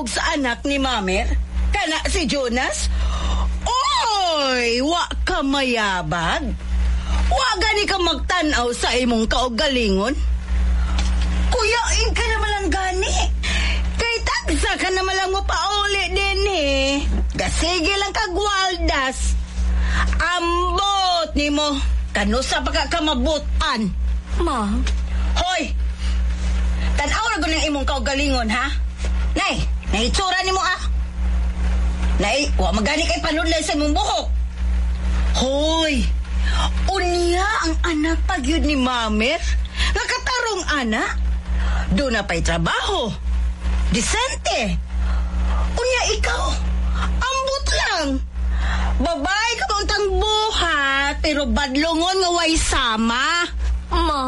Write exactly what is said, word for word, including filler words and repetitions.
og sa anak ni Mamer? Kana si Jonas? Oy, wa ka mayabag. Wa gani ka magtanaw sa imong kaugalingon. Kuyain ka naman lang gani. Kay tagsa ka naman lang mo pauli din eh. Gasige lang kag waldas. Ambot ni mo. Kanusa pa ka kamabutan. Ma. Hoy! Tanaw na ko ng imong kaugalingon, ha? Nay, naitsura ni mo, ah. Nay, wa magani kay panudlay sa imong buhok. Hoy! Unya ang anak pagyud ni Mamer. Nga katarong anak. Doon na pa'y trabaho. Disente. Unya ikaw. Ambot lang. Babae ka untang buhat, pero badlongon nga way sama. Ma.